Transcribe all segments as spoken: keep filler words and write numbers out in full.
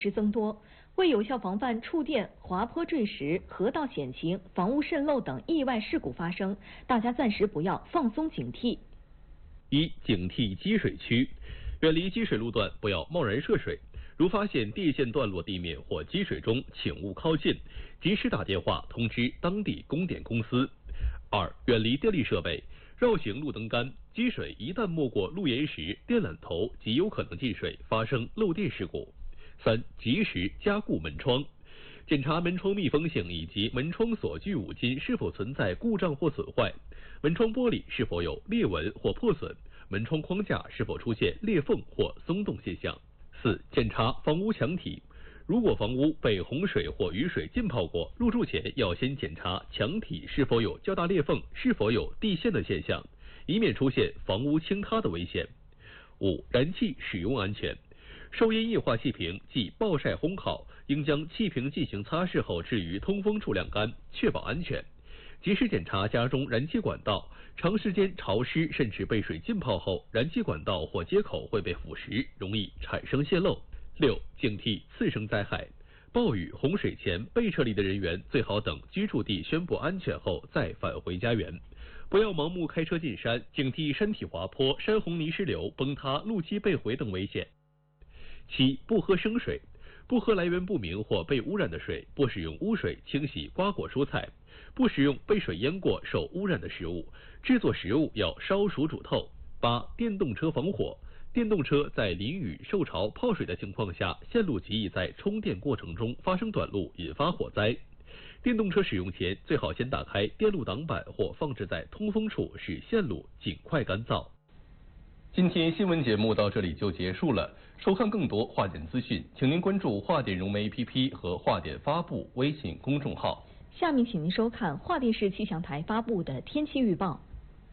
值增多，为有效防范触电、滑坡坠石、河道险情、房屋渗漏等意外事故发生，大家暂时不要放松警惕。 一、警惕积水区，远离积水路段，不要贸然涉水。如发现电线断落地面或积水中，请勿靠近，及时打电话通知当地供电公司。二、远离电力设备，绕行路灯杆，积水一旦没过路沿时，电缆头极有可能进水，发生漏电事故。三、及时加固门窗，检查门窗密封性以及门窗锁具五金是否存在故障或损坏，门窗玻璃是否有裂纹或破损，门窗框架是否出现裂缝或松动现象。四、检查房屋墙体，如果房屋被洪水或雨水浸泡过，入住前要先检查墙体是否有较大裂缝，是否有地陷的现象，以免出现房屋倾塌的危险。五、燃气使用安全，受烟液化气瓶即暴晒烘烤，应将气瓶进行擦拭后置于通风处晾干，确保安全。及时检查家中燃气管道，长时间潮湿甚至被水浸泡后，燃气管道或接口会被腐蚀，容易产生泄漏。六、警惕次生灾害，暴雨、洪水前被撤离的人员最好等居住地宣布安全后再返回家园，不要盲目开车进山，警惕山体滑坡、山洪泥石流、崩塌、路基被毁等危险。七、不喝生水，不喝来源不明或被污染的水，不使用污水清洗瓜果蔬菜，不食用被水淹过、受污染的食物，制作食物要烧熟煮透。八、电动车防火，电动车在淋雨、受潮、泡水的情况下，线路极易在充电过程中发生短路，引发火灾。电动车使用前，最好先打开电路挡板或放置在通风处，使线路尽快干燥。 今天新闻节目到这里就结束了。收看更多华点资讯，请您关注华点融媒 A P P 和华点发布微信公众号。 下面请您收看华电视气象台发布的天气预报。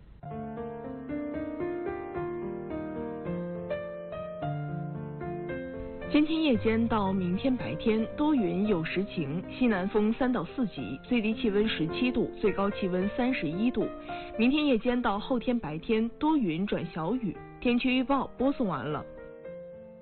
今天夜间到明天白天多云有时晴，西南风三到四级，最低气温十七度，最高气温三十一度。明天夜间到后天白天多云转小雨。天气预报播送完了。